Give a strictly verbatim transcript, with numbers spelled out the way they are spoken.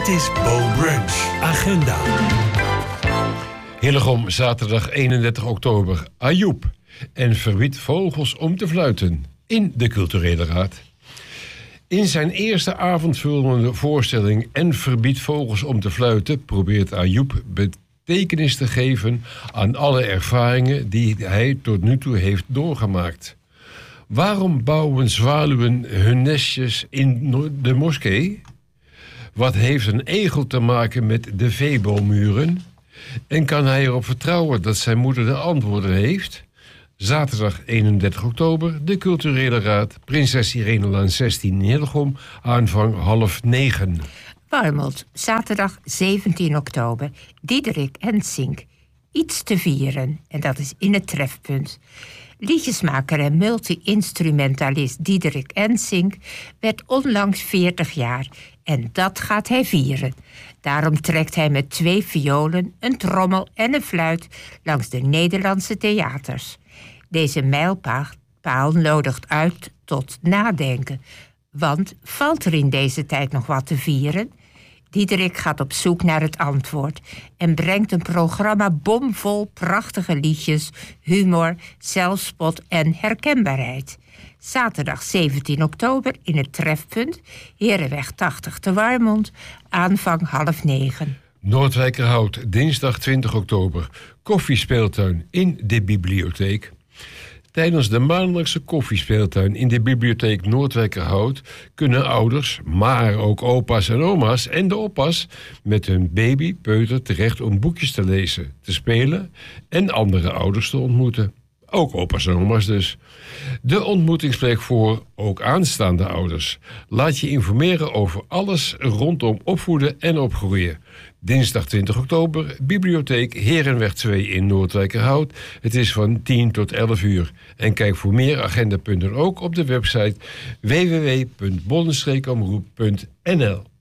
Dit is Bo Brunch. Agenda. Hillegom, zaterdag eenendertig oktober. Ayoub en verbiedt vogels om te fluiten in de Culturele Raad. In zijn eerste avondvullende voorstelling En verbiedt vogels om te fluiten probeert Ayoub betekenis te geven aan alle ervaringen die hij tot nu toe heeft doorgemaakt. Waarom bouwen zwaluwen hun nestjes in de moskee? Wat heeft een egel te maken met de veebomuren? En kan hij erop vertrouwen dat zijn moeder de antwoorden heeft? Zaterdag eenendertig oktober, de Culturele Raad, Prinses Irenelaan zestien in Hillegom, aanvang half negen. Warmond, zaterdag zeventien oktober, Diederik Ensink. Iets te vieren, en dat is in het Trefpunt. Liedjesmaker en multi-instrumentalist Diederik Ensink werd onlangs veertig jaar en dat gaat hij vieren. Daarom trekt hij met twee violen, een trommel en een fluit langs de Nederlandse theaters. Deze mijlpaal nodigt uit tot nadenken. Want valt er in deze tijd nog wat te vieren? Diederik gaat op zoek naar het antwoord en brengt een programma bomvol prachtige liedjes, humor, zelfspot en herkenbaarheid. Zaterdag zeventien oktober in het Trefpunt, Herenweg tachtig te Warmond, aanvang half negen. Noordwijkerhout, dinsdag twintig oktober, koffiespeeltuin in de bibliotheek. Tijdens de maandelijkse koffiespeeltuin in de bibliotheek Noordwijkerhout kunnen ouders, maar ook opa's en oma's en de oppas met hun baby, peuter terecht om boekjes te lezen, te spelen en andere ouders te ontmoeten. Ook opa's en oma's dus. De ontmoetingsplek voor ook aanstaande ouders. Laat je informeren over alles rondom opvoeden en opgroeien. Dinsdag twintig oktober, bibliotheek Herenweg twee in Noordwijkerhout. Het is van tien tot elf uur. En kijk voor meer agendapunten ook op de website w w w punt bollenstreekomroep punt n l.